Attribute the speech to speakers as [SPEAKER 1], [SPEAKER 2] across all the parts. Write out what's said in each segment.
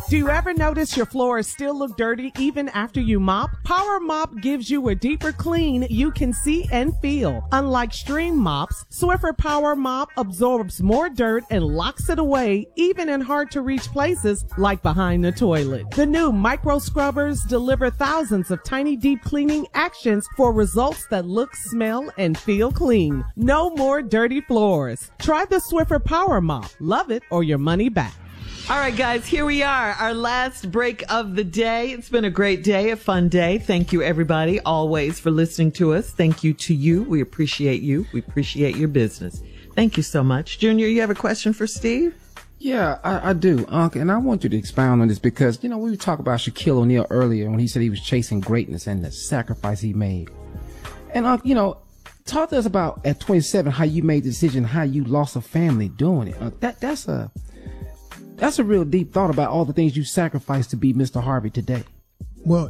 [SPEAKER 1] Do you ever notice your floors still look dirty even after you mop? Power Mop gives you a deeper clean you can see and feel. Unlike stream mops, Swiffer Power Mop absorbs more dirt and locks it away even in hard-to-reach places like behind the toilet. The new micro scrubbers deliver thousands of tiny deep cleaning actions for results that look, smell, and feel clean. No more dirty floors. Try the Swiffer Power Mop. Love it or your money back.
[SPEAKER 2] All right, guys, here we are, our last break of the day. It's been a great day, a fun day. Thank you, everybody, always for listening to us. Thank you to you. We appreciate you. We appreciate your business. Thank you so much. Junior, you have a question for Steve?
[SPEAKER 3] Yeah, I do, Unc, and I want you to expound on this because, we were talking about Shaquille O'Neal earlier when he said he was chasing greatness and the sacrifice he made. And, Unc, talk to us about at 27 how you made the decision, how you lost a family doing it. Unc, that's a real deep thought about all the things you sacrificed to be Mr. Harvey today.
[SPEAKER 4] Well,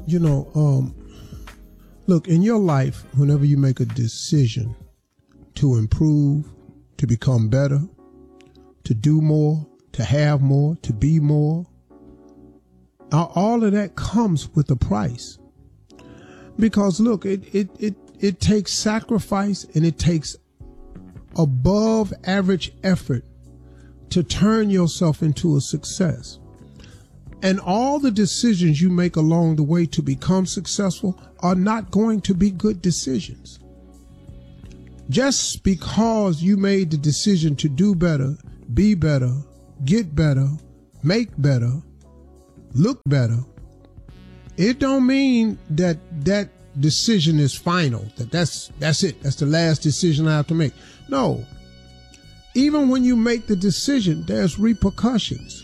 [SPEAKER 4] look, in your life, whenever you make a decision to improve, to become better, to do more, to have more, to be more, all of that comes with a price. Because look, it takes sacrifice and it takes above average effort to turn yourself into a success. And all the decisions you make along the way to become successful are not going to be good decisions. Just because you made the decision to do better, be better, get better, make better, look better, it don't mean that that decision is final, that's it, that's the last decision I have to make. No. Even when you make the decision, there's repercussions.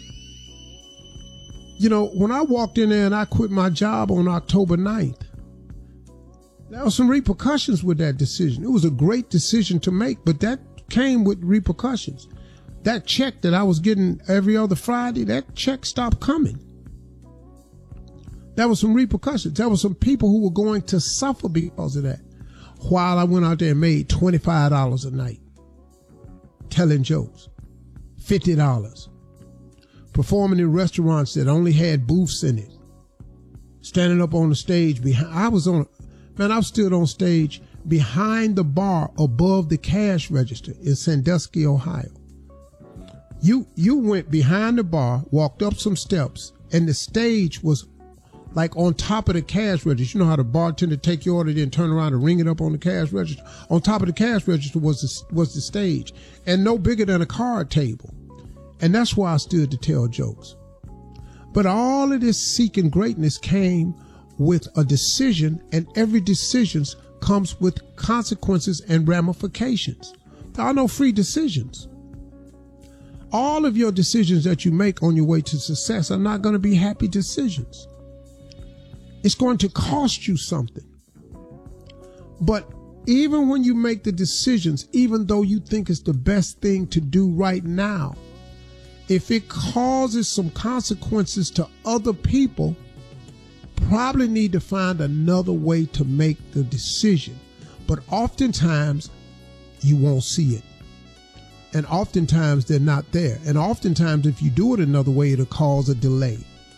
[SPEAKER 4] When I walked in there and I quit my job on October 9th, there were some repercussions with that decision. It was a great decision to make, but that came with repercussions. That check that I was getting every other Friday, that check stopped coming. There were some repercussions. There were some people who were going to suffer because of that. While I went out there and made $25 a night. Telling jokes, $50, performing in restaurants that only had booths in it, standing up on the stage I stood on stage behind the bar above the cash register in Sandusky, Ohio. You went behind the bar, walked up some steps, and the stage was like on top of the cash register. You know how the bartender take your order, then turn around and ring it up on the cash register? On top of the cash register was the stage, and no bigger than a card table. And that's why I stood to tell jokes. But all of this seeking greatness came with a decision, and every decision comes with consequences and ramifications. There are no free decisions. All of your decisions that you make on your way to success are not going to be happy decisions. It's going to cost you something. But even when you make the decisions, even though you think it's the best thing to do right now, if it causes some consequences to other people, probably need to find another way to make the decision. But oftentimes you won't see it. And oftentimes they're not there. And oftentimes if you do it another way, it'll cause a delay.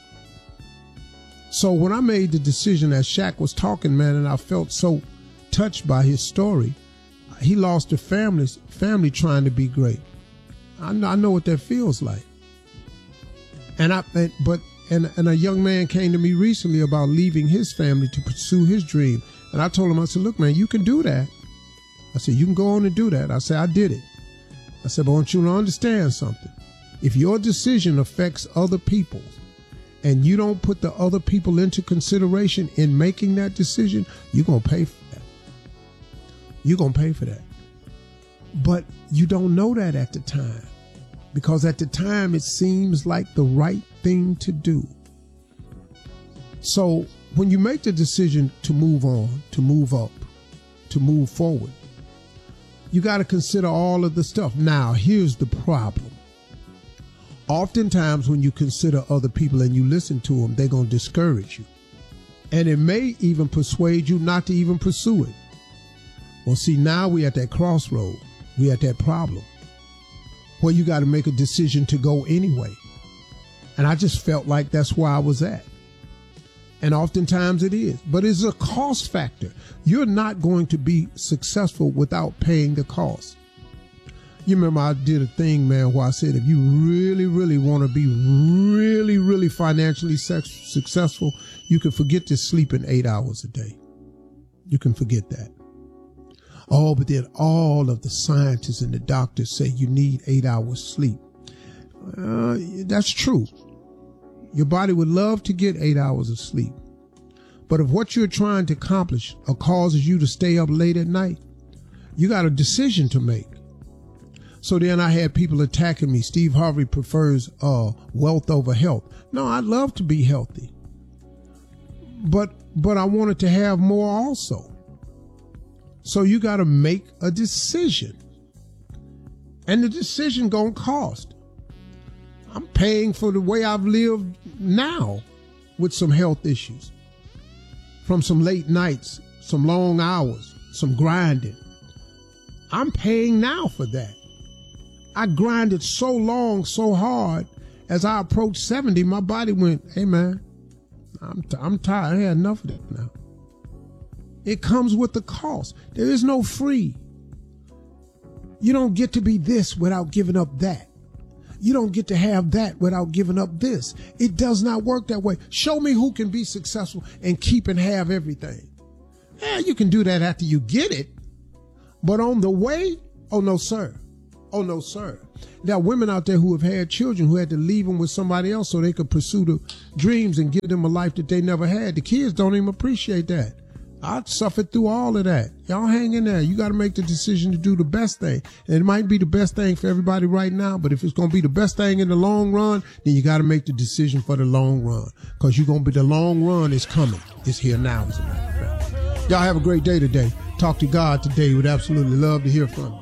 [SPEAKER 4] So when I made the decision, as Shaq was talking, man, and I felt so touched by his story, he lost a family trying to be great. I know what that feels like. And a young man came to me recently about leaving his family to pursue his dream. And I told him, I said, look, man, you can do that. I said, you can go on and do that. I said, I did it. I said, but I want you to understand something. If your decision affects other people's, and you don't put the other people into consideration in making that decision, you're going to pay for that. You're going to pay for that. But you don't know that at the time, because at the time it seems like the right thing to do. So when you make the decision to move on, to move up, to move forward, you got to consider all of the stuff. Now, here's the problem. Oftentimes when you consider other people and you listen to them, they're going to discourage you. And it may even persuade you not to even pursue it. Well, see, now we're at that crossroad. We're at that problem where you got to make a decision to go anyway. And I just felt like that's where I was at. And oftentimes it is. But it's a cost factor. You're not going to be successful without paying the cost. You remember I did a thing, man, where I said, if you really, really want to be really, really financially successful, you can forget to sleeping 8 hours a day. You can forget that. Oh, but then all of the scientists and the doctors say you need 8 hours sleep. That's true. Your body would love to get 8 hours of sleep. But if what you're trying to accomplish causes you to stay up late at night, you got a decision to make. So then I had people attacking me. Steve Harvey prefers wealth over health. No, I'd love to be healthy. But I wanted to have more also. So you got to make a decision. And the decision gonna cost. I'm paying for the way I've lived now with some health issues. From some late nights, some long hours, some grinding. I'm paying now for that. I grinded so long, so hard. As I approached 70, my body went, hey man, I'm tired. I had enough of that now. It comes with the cost. There is no free. You don't get to be this without giving up that. You don't get to have that without giving up this. It does not work that way. Show me who can be successful and keep and have everything. Yeah, you can do that after you get it. But on the way, oh no, sir. Oh no, sir. There are women out there who have had children who had to leave them with somebody else so they could pursue the dreams and give them a life that they never had. The kids don't even appreciate that. I suffered through all of that. Y'all hang in there. You got to make the decision to do the best thing. And it might be the best thing for everybody right now, but if it's going to be the best thing in the long run, then you got to make the decision for the long run. Because you're going to be, the long run is coming. It's here now, as a matter of fact. Y'all have a great day today. Talk to God today. Would absolutely love to hear from you.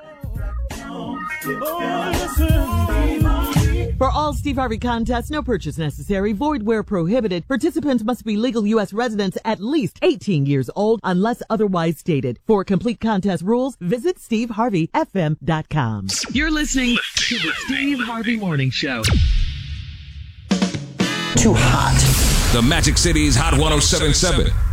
[SPEAKER 2] For all Steve Harvey contests, no purchase necessary, void where prohibited. Participants must be legal U.S. residents at least 18 years old unless otherwise stated. For complete contest rules, visit SteveHarveyFM.com. You're listening to the Steve Harvey Morning Show.
[SPEAKER 5] Too hot.
[SPEAKER 6] The Magic City's Hot 107.7.